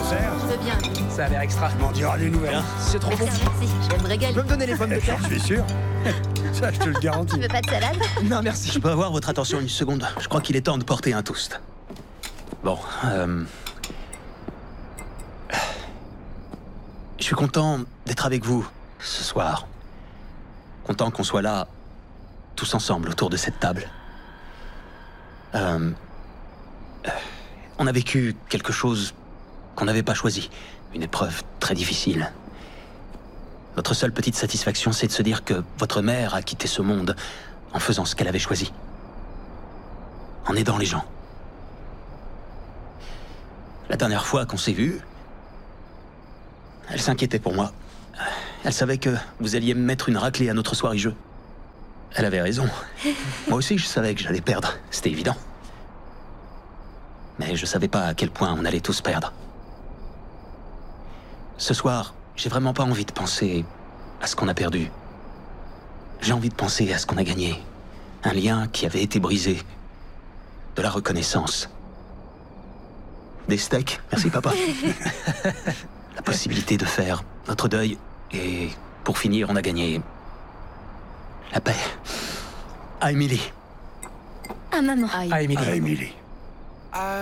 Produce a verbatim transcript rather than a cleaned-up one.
dessert? Je veux bien. Ça a l'air extra. M'en dira des nouvelles. C'est trop bon. Merci, merci. Je vais me Tu régaler. peux me donner les pommes de terre? Je suis sûr. Ça, je te le garantis. Tu veux pas de salade? Non, merci. Je peux avoir votre attention une seconde? Je crois qu'il est temps de porter un toast. Bon, euh... Je suis content d'être avec vous ce soir. Content qu'on soit là, tous ensemble, autour de cette table. Euh... euh, On a vécu quelque chose qu'on n'avait pas choisi. Une épreuve très difficile. Notre seule petite satisfaction, c'est de se dire que votre mère a quitté ce monde en faisant ce qu'elle avait choisi. En aidant les gens. La dernière fois qu'on s'est vus, elle s'inquiétait pour moi. Elle savait que vous alliez me mettre une raclée à notre soirée jeu. Elle avait raison. Moi aussi, je savais que j'allais perdre. C'était évident. Mais je savais pas à quel point on allait tous perdre. Ce soir, j'ai vraiment pas envie de penser à ce qu'on a perdu. J'ai envie de penser à ce qu'on a gagné. Un lien qui avait été brisé. De la reconnaissance. Des steaks, merci papa. La possibilité de faire notre deuil. Et pour finir, on a gagné la paix. À Emily. Ah, maman. Ah, Emily. Ah, Emily.